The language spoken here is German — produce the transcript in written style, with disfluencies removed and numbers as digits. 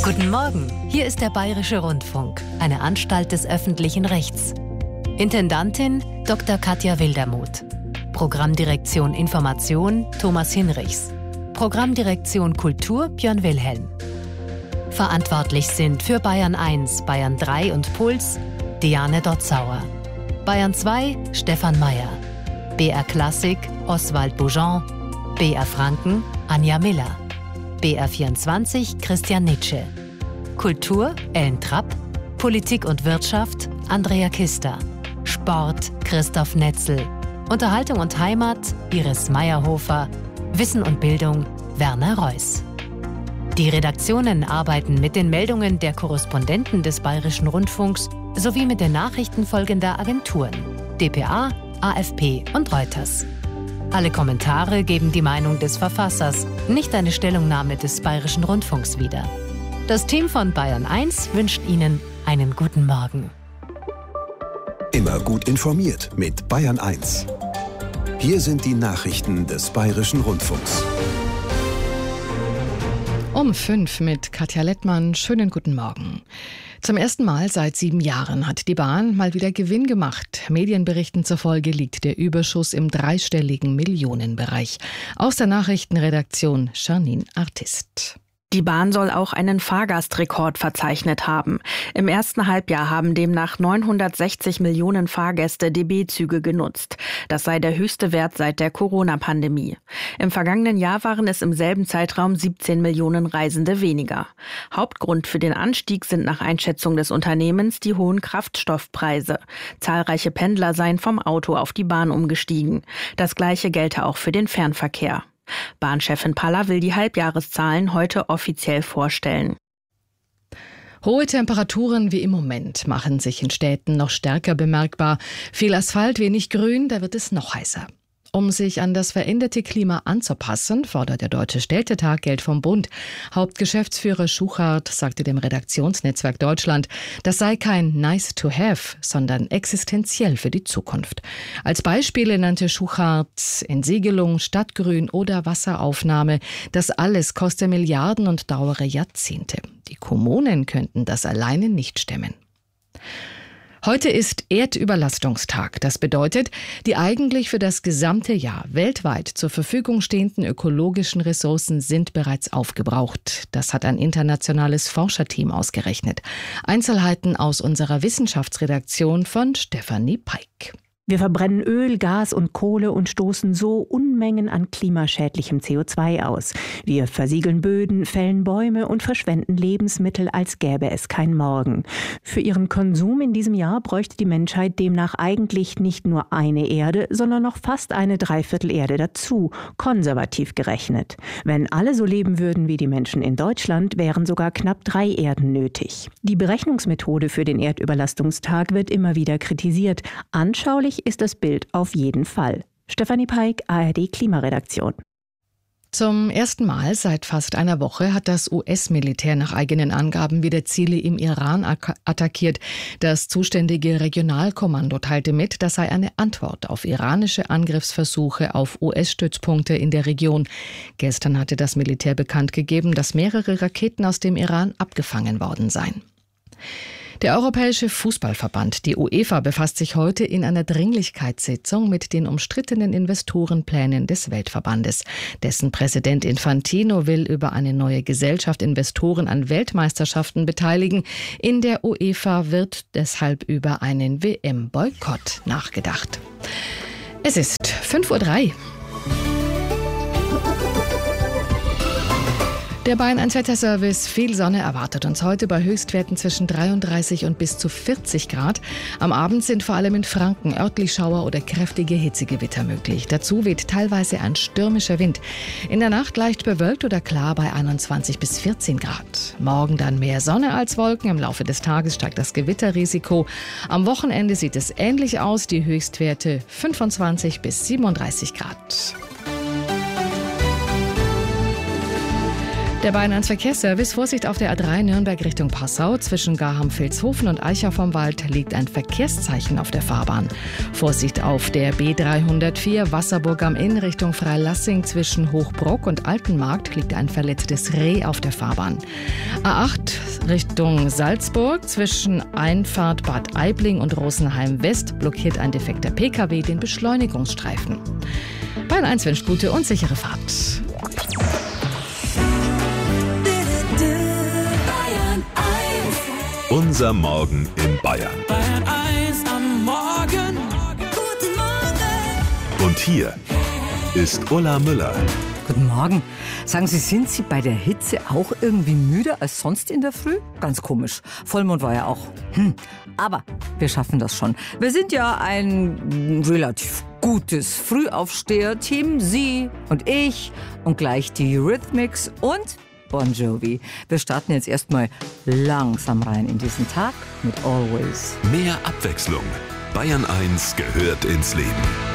Guten Morgen, hier ist der Bayerische Rundfunk, eine Anstalt des öffentlichen Rechts. Intendantin Dr. Katja Wildermuth. Programmdirektion Information Thomas Hinrichs. Programmdirektion Kultur Björn Wilhelm. Verantwortlich sind für Bayern 1, Bayern 3 und Puls Diane Dotzauer. Bayern 2 Stefan Mayer. BR Klassik Oswald Boujon. BR Franken Anja Miller. BR24 Christian Nitsche. Kultur Ellen Trapp. Politik und Wirtschaft Andrea Kister. Sport Christoph Netzel. Unterhaltung und Heimat Iris Meyerhofer. Wissen und Bildung Werner Reuss. Die Redaktionen arbeiten mit den Meldungen der Korrespondenten des Bayerischen Rundfunks sowie mit den Nachrichten folgender Agenturen: dpa, AFP und Reuters. Alle Kommentare geben die Meinung des Verfassers, nicht eine Stellungnahme des Bayerischen Rundfunks wider. Das Team von Bayern 1 wünscht Ihnen einen guten Morgen. Immer gut informiert mit Bayern 1. Hier sind die Nachrichten des Bayerischen Rundfunks. Um 5 mit Katja Lettmann. Schönen guten Morgen. Zum ersten Mal seit 7 Jahren hat die Bahn mal wieder Gewinn gemacht. Medienberichten zufolge liegt der Überschuss im dreistelligen Millionenbereich. Aus der Nachrichtenredaktion Janine Artist. Die Bahn soll auch einen Fahrgastrekord verzeichnet haben. Im ersten Halbjahr haben demnach 960 Millionen Fahrgäste DB-Züge genutzt. Das sei der höchste Wert seit der Corona-Pandemie. Im vergangenen Jahr waren es im selben Zeitraum 17 Millionen Reisende weniger. Hauptgrund für den Anstieg sind nach Einschätzung des Unternehmens die hohen Kraftstoffpreise. Zahlreiche Pendler seien vom Auto auf die Bahn umgestiegen. Das Gleiche gelte auch für den Fernverkehr. Bahnchefin Paller will die Halbjahreszahlen heute offiziell vorstellen. Hohe Temperaturen wie im Moment machen sich in Städten noch stärker bemerkbar. Viel Asphalt, wenig Grün, da wird es noch heißer. Um sich an das veränderte Klima anzupassen, fordert der Deutsche Städtetag Geld vom Bund. Hauptgeschäftsführer Schuchart sagte dem Redaktionsnetzwerk Deutschland, das sei kein nice to have, sondern existenziell für die Zukunft. Als Beispiele nannte Schuchart Entsiegelung, Stadtgrün oder Wasseraufnahme. Das alles koste Milliarden und dauere Jahrzehnte. Die Kommunen könnten das alleine nicht stemmen. Heute ist Erdüberlastungstag. Das bedeutet, die eigentlich für das gesamte Jahr weltweit zur Verfügung stehenden ökologischen Ressourcen sind bereits aufgebraucht. Das hat ein internationales Forscherteam ausgerechnet. Einzelheiten aus unserer Wissenschaftsredaktion von Stefanie Peik. Wir verbrennen Öl, Gas und Kohle und stoßen so Unmengen an klimaschädlichem CO2 aus. Wir versiegeln Böden, fällen Bäume und verschwenden Lebensmittel, als gäbe es kein Morgen. Für ihren Konsum in diesem Jahr bräuchte die Menschheit demnach eigentlich nicht nur eine Erde, sondern noch fast eine Dreiviertel-Erde dazu, konservativ gerechnet. Wenn alle so leben würden wie die Menschen in Deutschland, wären sogar knapp 3 Erden nötig. Die Berechnungsmethode für den Erdüberlastungstag wird immer wieder kritisiert. Anschaulich ist das Bild auf jeden Fall. Stefanie Peik, ARD Klimaredaktion. Zum ersten Mal seit fast einer Woche hat das US-Militär nach eigenen Angaben wieder Ziele im Iran attackiert. Das zuständige Regionalkommando teilte mit, das sei eine Antwort auf iranische Angriffsversuche auf US-Stützpunkte in der Region. Gestern hatte das Militär bekannt gegeben, dass mehrere Raketen aus dem Iran abgefangen worden seien. Der Europäische Fußballverband, die UEFA, befasst sich heute in einer Dringlichkeitssitzung mit den umstrittenen Investorenplänen des Weltverbandes. Dessen Präsident Infantino will über eine neue Gesellschaft Investoren an Weltmeisterschaften beteiligen. In der UEFA wird deshalb über einen WM-Boykott nachgedacht. Es ist 5:03 Uhr. Der Bayern 1 Wetterservice, viel Sonne erwartet uns heute bei Höchstwerten zwischen 33 und bis zu 40 Grad. Am Abend sind vor allem in Franken örtlich Schauer oder kräftige Hitzegewitter möglich. Dazu weht teilweise ein stürmischer Wind. In der Nacht leicht bewölkt oder klar bei 21 bis 14 Grad. Morgen dann mehr Sonne als Wolken. Im Laufe des Tages steigt das Gewitterrisiko. Am Wochenende sieht es ähnlich aus. Die Höchstwerte 25 bis 37 Grad. Der Bayern 1 Verkehrsservice, Vorsicht auf der A3 Nürnberg Richtung Passau. Zwischen Garham-Vilshofen und Eicher vom Wald liegt ein Verkehrszeichen auf der Fahrbahn. Vorsicht auf der B304 Wasserburg am Inn Richtung Freilassing. Zwischen Hochbrock und Altenmarkt liegt ein verletztes Reh auf der Fahrbahn. A8 Richtung Salzburg. Zwischen Einfahrt Bad Aibling und Rosenheim West blockiert ein defekter PKW den Beschleunigungsstreifen. Bayern 1 wünscht gute und sichere Fahrt. Unser Morgen in Bayern. Bayern 1 am Morgen. Guten Morgen. Und hier ist Ulla Müller. Guten Morgen. Sagen Sie, sind Sie bei der Hitze auch irgendwie müder als sonst in der Früh? Ganz komisch. Vollmond war ja auch. Aber wir schaffen das schon. Wir sind ja ein relativ gutes Frühaufsteher-Team. Sie und ich und gleich die Eurythmics und Bon Jovi. Wir starten jetzt erstmal langsam rein in diesen Tag mit Always. Mehr Abwechslung. Bayern 1 gehört ins Leben.